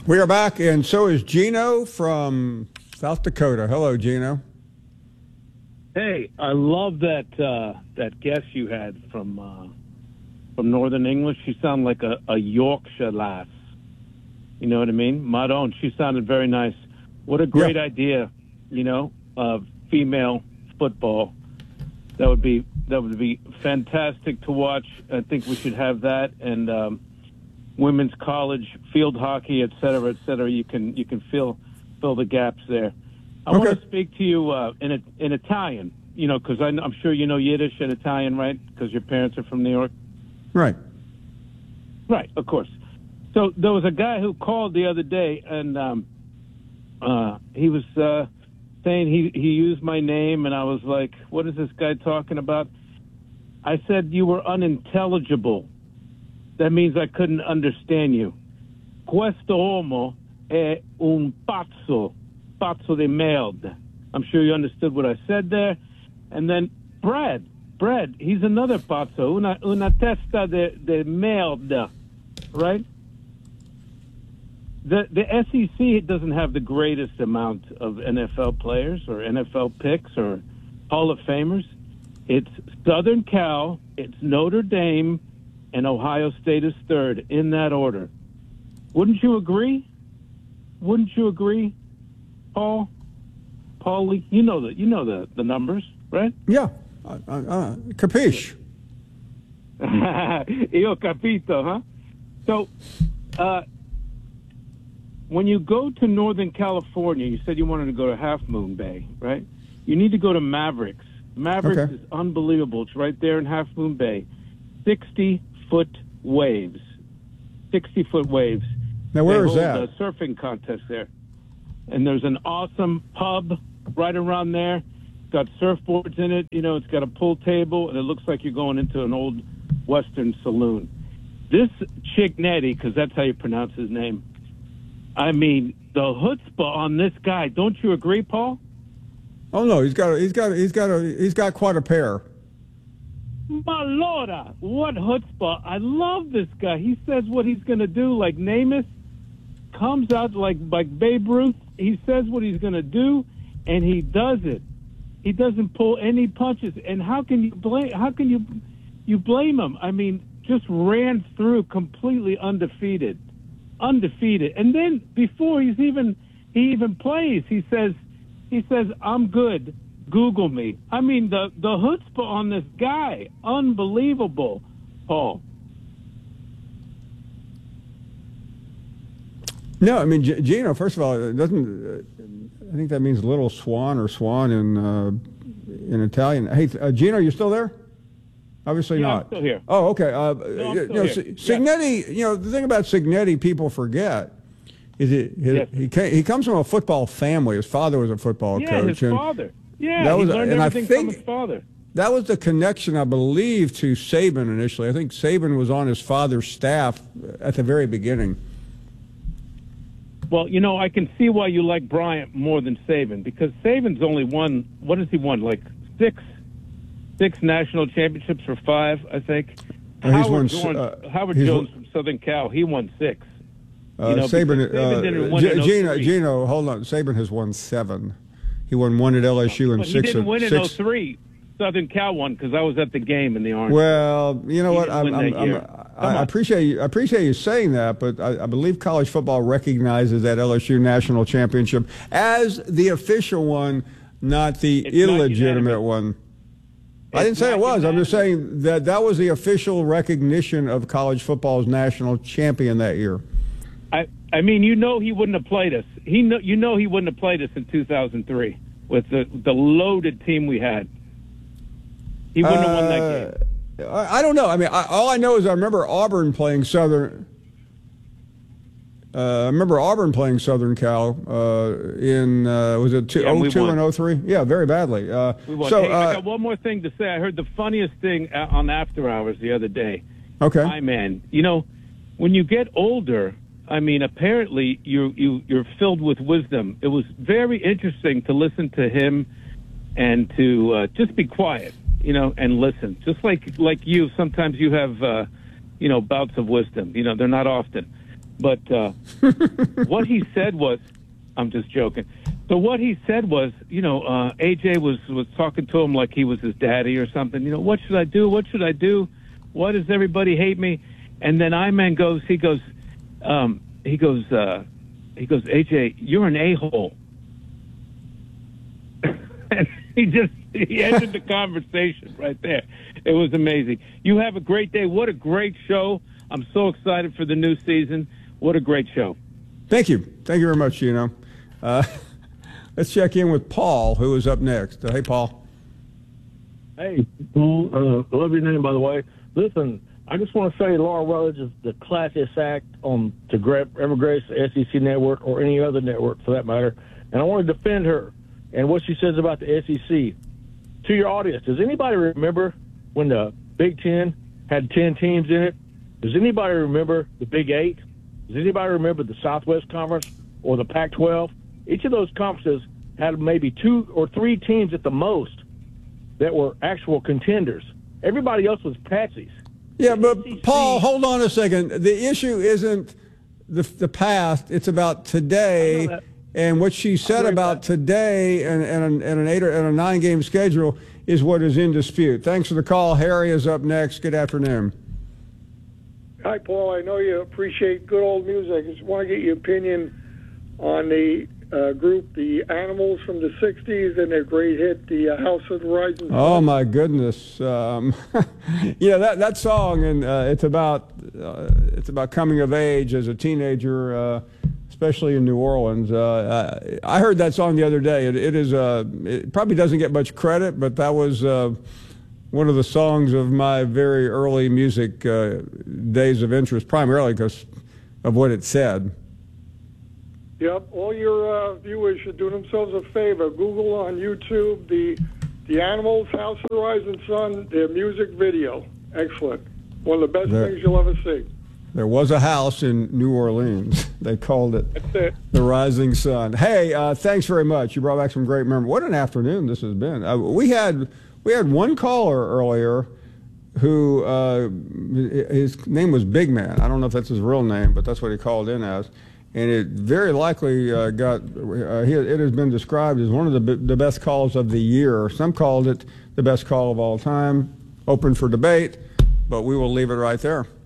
We are back, and so is Gino from South Dakota. Hello, Gino. Hey, I love that guest you had from Northern English. She sounded like a Yorkshire lass. You know what I mean? Maron, she sounded very nice. What a great idea, of female football. That would be fantastic to watch. I think we should have that, and women's college, field hockey, et cetera, et cetera. You can fill the gaps there. I want to speak to you in Italian, because I'm sure you know Yiddish and Italian, right? Because your parents are from New York. Right. Right, of course. So there was a guy who called the other day, and he was saying he used my name, and I was like, what is this guy talking about? I said you were unintelligible. That means I couldn't understand you. Questo uomo è un pazzo di merda. I'm sure you understood what I said there. And then Brad, he's another pazzo, una testa de merda, right? The SEC doesn't have the greatest amount of NFL players or NFL picks or Hall of Famers. It's Southern Cal, it's Notre Dame, and Ohio State is third in that order. Wouldn't you agree? Paul? Paulie, you know the numbers, right? Yeah. Capiche. Io capito, huh? So, when you go to Northern California, you said you wanted to go to Half Moon Bay, right? You need to go to Mavericks. Mavericks is unbelievable. It's right there in Half Moon Bay. 60-foot waves. 60-foot waves. Now, where is that? There's a surfing contest there. And there's an awesome pub right around there. It's got surfboards in it. It's got a pool table, and it looks like you're going into an old Western saloon. This Cignetti, because that's how you pronounce his name, I mean, the chutzpah on this guy. Don't you agree, Paul? Oh no, he's got quite a pair. My Lord, what chutzpah! I love this guy. He says what he's going to do, like Namath, comes out like Babe Ruth. He says what he's going to do, and he does it. He doesn't pull any punches. And how can you blame? How can you blame him? I mean, just ran through completely undefeated. And then before he even plays, he says, I'm good. Google me. I mean, the chutzpah on this guy, unbelievable, Paul. No, I mean, Gino, first of all, it doesn't. I think that means little swan or swan in Italian. Hey, Gino, you still there? Obviously not. I'm still here. Oh, okay. No, I'm still here. Cignetti, the thing about Cignetti people forget is he comes from a football family. His father was a football coach. His father. Yeah, he learned everything from his father. That was the connection, I believe, to Saban initially. I think Saban was on his father's staff at the very beginning. Well, I can see why you like Bryant more than Saban, because Saban's only won, what has he won, like six national championships for 5, I think. Howard Jones from Southern Cal, he won 6. Saban didn't win Gino, hold on. Saban has won 7. He won 1 at LSU and 6. He didn't win in 03. Southern Cal won because I was at the game in the Orange. Well, you know what? I appreciate you saying that, but I believe college football recognizes that LSU national championship as the official one, not the illegitimate one. I didn't say it was. I'm just saying that was the official recognition of college football's national champion that year. I mean, he wouldn't have played us. He wouldn't have played us in 2003 with the loaded team we had. He wouldn't have won that game. I don't know. I mean, all I know is I remember Auburn playing Southern. I remember Auburn playing Southern Cal in was it 02 and 03? Yeah, very badly. We won. So I got one more thing to say. I heard the funniest thing on After Hours the other day. Okay. Hi, man. When you get older, I mean, apparently you're filled with wisdom. It was very interesting to listen to him and to just be quiet, and listen. Just like you, sometimes you have, bouts of wisdom. They're not often. But what he said was, I'm just joking. So what he said was, AJ was talking to him like he was his daddy or something. What should I do? What should I do? Why does everybody hate me? And then Iman goes, AJ, you're an a-hole. And he ended the conversation right there. It was amazing. You have a great day. What a great show. I'm so excited for the new season. What a great show. Thank you. Thank you very much, Gino. Let's check in with Paul, who is up next. Hey, Paul. Hey, Paul. I love your name, by the way. Listen, I just want to say Laura Rutledge is the classiest act to ever grace the SEC network or any other network for that matter. And I want to defend her and what she says about the SEC. To your audience, does anybody remember when the Big Ten had 10 teams in it? Does anybody remember the Big Eight? Does anybody remember the Southwest Conference or the Pac-12? Each of those conferences had maybe 2 or 3 teams at the most that were actual contenders. Everybody else was patsies. Yeah, but Paul, hold on a second. The issue isn't the past; it's about today. And what she said about today and an 8 or 9 game schedule is what is in dispute. Thanks for the call. Harry is up next. Good afternoon. Hi, Paul. I know you appreciate good old music. I just want to get your opinion on the group, the Animals from the 60s, and their great hit, the House of the Rising Sun. Oh, my goodness. That song, and it's about coming of age as a teenager, especially in New Orleans. I heard that song the other day. It probably doesn't get much credit, but that was one of the songs of my very early music days of interest, primarily because of what it said. Yep, all your viewers should do themselves a favor. Google on YouTube the Animals, House of the Rising Sun, their music video. Excellent. One of the best things you'll ever see. There was a house in New Orleans. They called it the Rising Sun. Hey, thanks very much. You brought back some great memories. What an afternoon this has been. We had one caller earlier who his name was Big Man. I don't know if that's his real name, but that's what he called in as. And it very likely it has been described as one of the best calls of the year. Some called it the best call of all time. Open for debate, but we will leave it right there.